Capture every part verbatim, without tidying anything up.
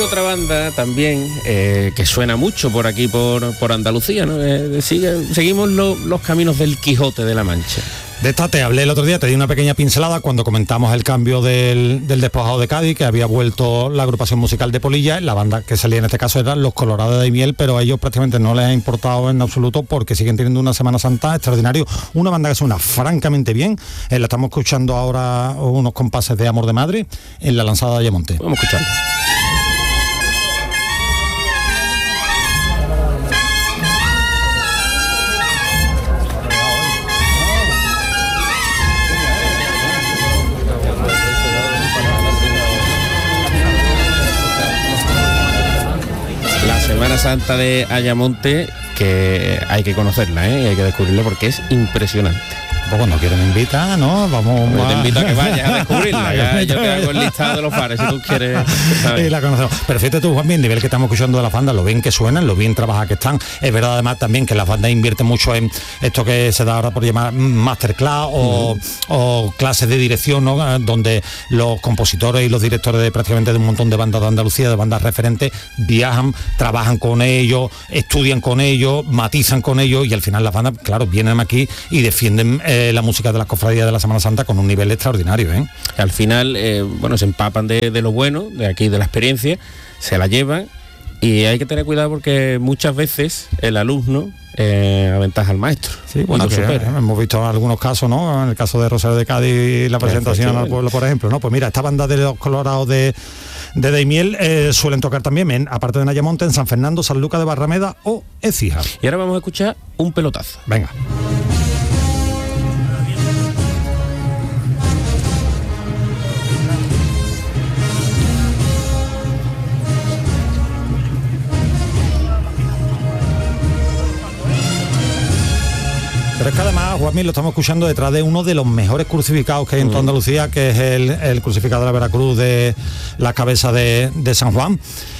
otra banda también eh, que suena mucho por aquí, por, por Andalucía, ¿no? Eh, sigue, seguimos lo, los caminos del Quijote de la Mancha. De esta te hablé el otro día, te di una pequeña pincelada cuando comentamos el cambio del, del Despojado de Cádiz, que había vuelto la agrupación musical de Polilla. La banda que salía en este caso eran Los Colorados de Daimiel, pero a ellos prácticamente no les ha importado en absoluto porque siguen teniendo una Semana Santa extraordinario. Una banda que suena francamente bien. Eh, la estamos escuchando ahora unos compases de Amor de Madre en la lanzada de Ayamonte. Vamos a escucharlo. Semana Santa de Ayamonte, que hay que conocerla, ¿eh? Hay que descubrirla porque es impresionante. Pues cuando quieres me invita, ¿no? Vamos Yo a... te invito a que vayas a descubrirla. Ya, yo te hago el listado de los bares si tú quieres. Y la conocemos. Pero fíjate tú, Juan, bien, el nivel que estamos escuchando de las bandas, lo bien que suenan, lo bien trabajadas que están. Es verdad además también que las bandas invierten mucho en esto que se da ahora por llamar masterclass o, uh-huh. o clases de dirección, ¿no? Donde los compositores y los directores de prácticamente de un montón de bandas de Andalucía, de bandas referentes, viajan, trabajan con ellos, estudian con ellos, matizan con ellos y al final las bandas, claro, vienen aquí y defienden eh, la música de las cofradías de la Semana Santa con un nivel extraordinario, ¿eh? Al final, eh, bueno, se empapan de, de lo bueno, de aquí, de la experiencia, se la llevan y hay que tener cuidado porque muchas veces el alumno eh, aventaja al maestro. Sí, bueno, que, eh, hemos visto algunos casos, ¿no? En el caso de Rosario de Cádiz, la presentación al pueblo, por ejemplo, ¿no? Pues mira, esta banda de Los Colorados de, de Daimiel eh, suelen tocar también, en, aparte de en Ayamonte, en San Fernando, San Lucas de Barrameda o Écija. Y ahora vamos a escuchar Un Pelotazo. Venga. Pero es que además, Juanmi, lo estamos escuchando detrás de uno de los mejores crucificados que hay en toda Andalucía, que es el, el crucificado de la Veracruz de la cabeza de, de San Juan.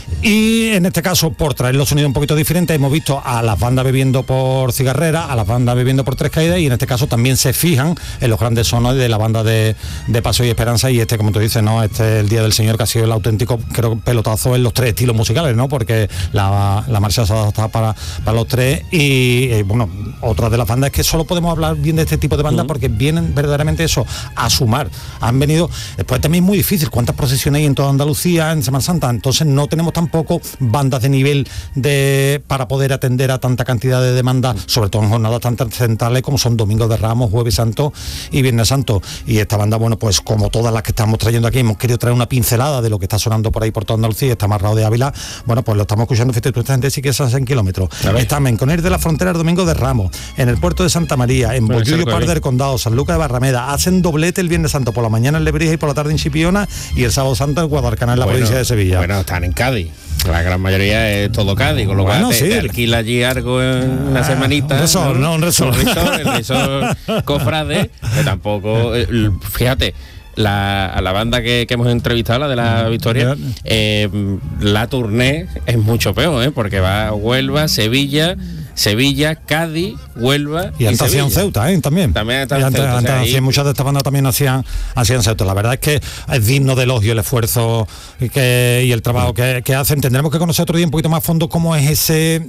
Y en este caso, por traer los sonidos un poquito diferentes, hemos visto a las bandas bebiendo por Cigarrera, a las bandas bebiendo por Tres Caídas, y en este caso también se fijan en los grandes sonos de la banda de, de Paso y Esperanza. Y este, como tú dices, no, este es el Día del Señor, que ha sido el auténtico, creo, pelotazo en los tres estilos musicales, ¿no? Porque la, la marcha se adapta para, para los tres. Y eh, bueno, otra de las bandas es que solo podemos hablar bien de este tipo de bandas uh-huh. porque vienen verdaderamente eso, a sumar. Han venido, después también es muy difícil, cuántas procesiones hay en toda Andalucía en Semana Santa, entonces no tenemos tampoco bandas de nivel de para poder atender a tanta cantidad de demandas, sobre todo en jornadas tan trascendentales como son Domingos de Ramos, Jueves Santo y Viernes Santo. Y esta banda, bueno, pues como todas las que estamos trayendo aquí, hemos querido traer una pincelada de lo que está sonando por ahí por toda Andalucía, está amarrado de Ávila, bueno, pues lo estamos escuchando, fíjate, esta gente sí que se hacen kilómetros. Están en Conil de la Frontera el Domingo de Ramos, en el puerto de Santa María, en bueno, Bollullo Par del Condado, San Lucas de Barrameda, hacen doblete el Viernes Santo, por la mañana en Lebrija y por la tarde en Chipiona, y el Sábado Santo en Guadalcanal, en la bueno, provincia de Sevilla. Bueno, están en Cádiz. La gran mayoría es todo Cádiz, con lo cual bueno, te, sí. te alquila allí algo en una semanita. Un resort, ¿no? Un resort. Un resort, el resort cofrade, que tampoco, fíjate, la, a la banda que, que hemos entrevistado, la de la Victoria, eh, la tournée es mucho peor, ¿eh? Porque va a Huelva, Sevilla, Sevilla, Cádiz, Huelva y, y antes hacían Ceuta, ¿eh? También. También y antes, Ceuta, antes, o sea, hacían, y... muchas de estas bandas también hacían hacían Ceuta. La verdad es que es digno de elogio el esfuerzo que, y el trabajo que, que hacen. Tendremos que conocer otro día un poquito más a fondo cómo es ese,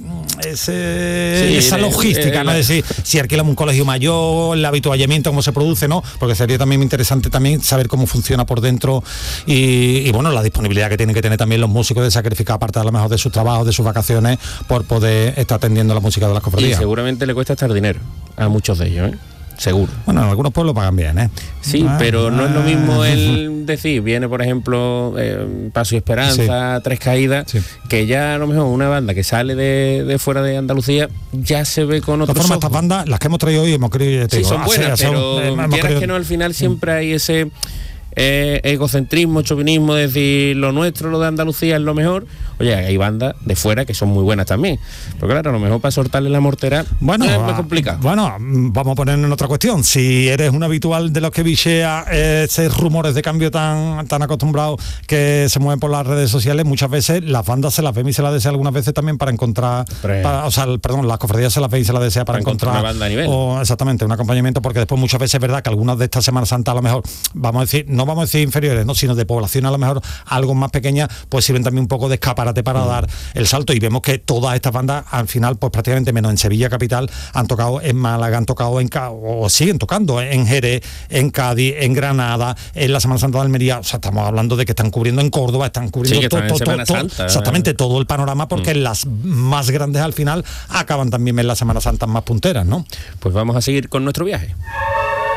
ese sí, esa logística, eh, ¿no? La... Es decir, si alquilamos un colegio mayor, el habituallamiento, cómo se produce, ¿no? Porque sería también interesante también saber cómo funciona por dentro y, y bueno, la disponibilidad que tienen que tener también los músicos de sacrificar parte a lo mejor de sus trabajos, de sus vacaciones, por poder estar atendiendo la música de las cofradías. Y seguramente le cuesta estar dinero a muchos de ellos, ¿eh? Seguro. Bueno, en algunos pueblos pagan bien, ¿eh? Sí, ah, pero no ah, es lo mismo el decir, viene por ejemplo eh, Paso y Esperanza, sí. Tres Caídas, sí. que ya a lo mejor una banda que sale de, de fuera de Andalucía ya se ve con otros. De forma, estas bandas, las que hemos traído hoy, hemos querido... Sí, digo, son buenas, hacer, pero hacer, eh, quieras que no, al final siempre hay ese... Eh, egocentrismo, chauvinismo, decir lo nuestro, lo de Andalucía es lo mejor. Oye, hay bandas de fuera que son muy buenas también, pero claro, a lo mejor para soltarle la mortera bueno, es más complicado. Bueno, vamos a poner en otra cuestión. Si eres un habitual de los que bichea eh, esos rumores de cambio tan tan acostumbrados que se mueven por las redes sociales, muchas veces las bandas se las ven y se las desea algunas veces también para encontrar, para, o sea, perdón, las cofradías se las ven y se las desea para, para encontrar, encontrar una banda a nivel. O, exactamente, un acompañamiento, porque después muchas veces es verdad que algunas de estas Semanas Santas a lo mejor, vamos a decir, no no vamos a decir inferiores, no, sino de población a lo mejor algo más pequeña, pues sirven también un poco de escaparate para mm. dar el salto. Y vemos que todas estas bandas, al final, pues prácticamente menos en Sevilla capital, han tocado en Málaga, han tocado en o siguen tocando en Jerez, en Cádiz, en Granada, en la Semana Santa de Almería. O sea, estamos hablando de que están cubriendo en Córdoba, están cubriendo sí, todo, todo, todo, Santa, exactamente eh. todo el panorama, porque mm. las más grandes al final acaban también en las Semanas Santas más punteras, ¿no? Pues vamos a seguir con nuestro viaje.